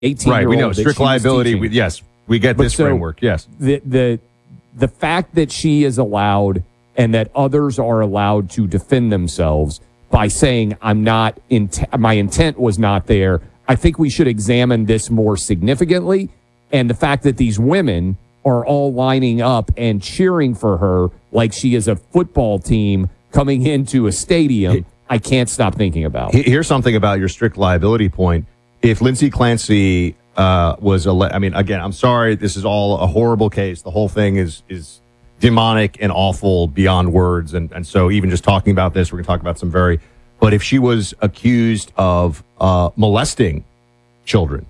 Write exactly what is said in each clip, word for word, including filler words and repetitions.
eighteen Right, we know strict liability. We, yes, we get but this so framework. Yes, the the the fact that she is allowed and that others are allowed to defend themselves by saying I'm not int- my intent was not there. I think we should examine this more significantly, and the fact that these women are all lining up and cheering for her like she is a football team coming into a stadium. I can't stop thinking about. Here's something about your strict liability point. If Lindsay Clancy uh, was, a, I mean, again, I'm sorry, this is all a horrible case. The whole thing is is demonic and awful beyond words. And, and so even just talking about this, we're going to talk about some very, but if she was accused of uh, molesting children,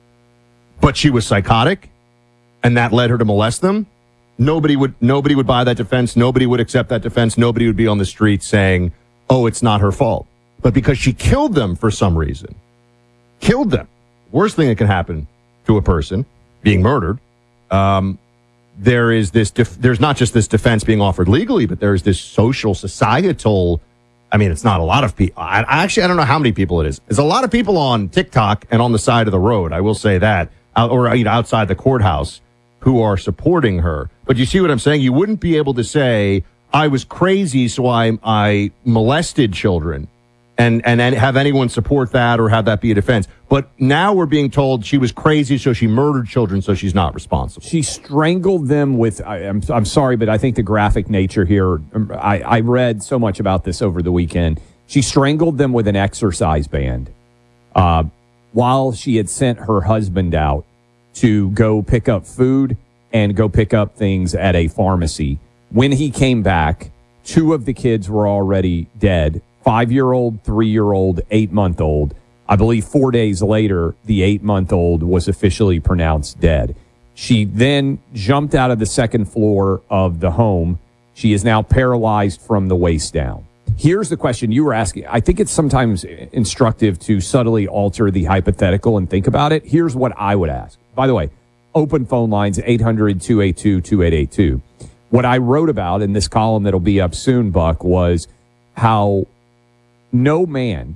but she was psychotic and that led her to molest them, nobody would, nobody would buy that defense. Nobody would accept that defense. Nobody would be on the street saying, oh, it's not her fault. But because she killed them for some reason, killed them, worst thing that can happen to a person, being murdered, um, there is this, def- there's not just this defense being offered legally, but there's this social, societal, I mean, it's not a lot of people. I, I actually, I don't know how many people it is. There's a lot of people on TikTok and on the side of the road, I will say that, out, or you know, outside the courthouse, who are supporting her. But you see what I'm saying? You wouldn't be able to say, I was crazy, so I, I molested children. And, and and have anyone support that or have that be a defense. But now we're being told she was crazy, so she murdered children, so she's not responsible. She strangled them with, I, I'm, I'm sorry, but I think the graphic nature here, I, I read so much about this over the weekend. She strangled them with an exercise band uh, while she had sent her husband out to go pick up food and go pick up things at a pharmacy. When he came back, two of the kids were already dead. Five-year-old, three-year-old, eight-month-old. I believe four days later, the eight-month-old was officially pronounced dead. She then jumped out of the second floor of the home. She is now paralyzed from the waist down. Here's the question you were asking. I think it's sometimes instructive to subtly alter the hypothetical and think about it. Here's what I would ask. By the way, open phone lines, eight hundred, two eight two, two eight eight two. What I wrote about in this column that'll be up soon, Buck, was how no man,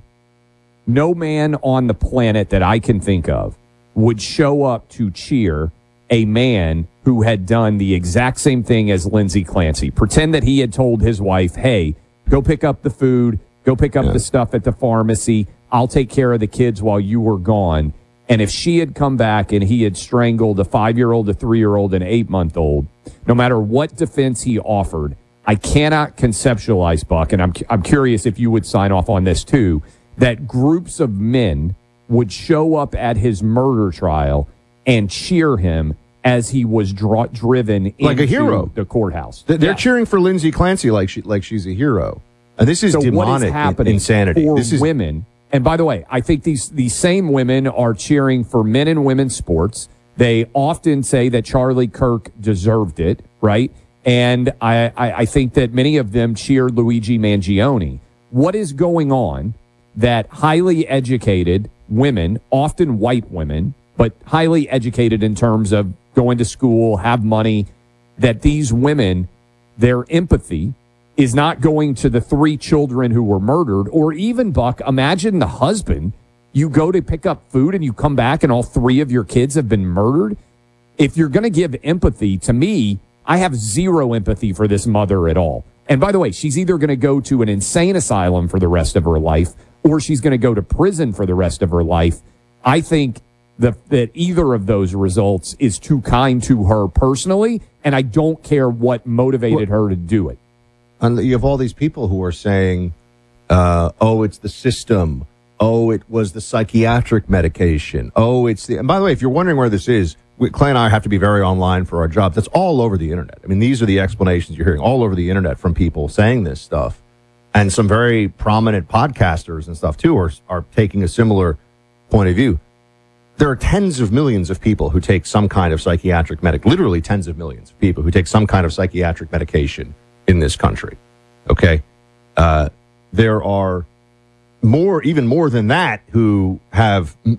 no man on the planet that I can think of would show up to cheer a man who had done the exact same thing as Lindsay Clancy. Pretend that he had told his wife, hey, go pick up the food, go pick up yeah. the stuff at the pharmacy. I'll take care of the kids while you were gone. And if she had come back and he had strangled a five-year-old, a three-year-old, and an eight-month-old, no matter what defense he offered, I cannot conceptualize, Buck, and I'm I'm curious if you would sign off on this too, that groups of men would show up at his murder trial and cheer him as he was draw, driven like into a hero. the courthouse. They're yeah. cheering for Lindsay Clancy like she like she's a hero. And this is so demonic what is happening insanity. For this is women. And by the way, I think these these same women are cheering for men and women's sports. They often say that Charlie Kirk deserved it, right? And I, I, I think that many of them cheer Luigi Mangione. What is going on that highly educated women, often white women, but highly educated in terms of going to school, have money, that these women, their empathy is not going to the three children who were murdered, or even, Buck, imagine the husband. You go to pick up food and you come back and all three of your kids have been murdered. If you're going to give empathy, to me, I have zero empathy for this mother at all. And by the way, she's either going to go to an insane asylum for the rest of her life or she's going to go to prison for the rest of her life. I think the, that either of those results is too kind to her personally, and I don't care what motivated well, her to do it. And you have all these people who are saying, uh, oh, it's the system. Oh, it was the psychiatric medication. Oh, it's the... And by the way, if you're wondering where this is, we, Clay and I have to be very online for our jobs. That's all over the internet. I mean, these are the explanations you're hearing all over the internet from people saying this stuff. And some very prominent podcasters and stuff, too, are, are taking a similar point of view. There are tens of millions of people who take some kind of psychiatric medic, literally tens of millions of people who take some kind of psychiatric medication in this country. Okay? Uh, there are more, even more than that, who have m-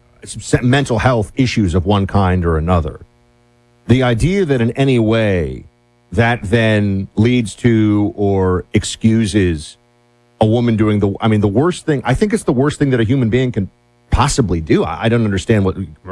mental health issues of one kind or another. The idea that in any way that then leads to or excuses a woman doing the, I mean, the worst thing, I think it's the worst thing that a human being can possibly do? I, I don't understand what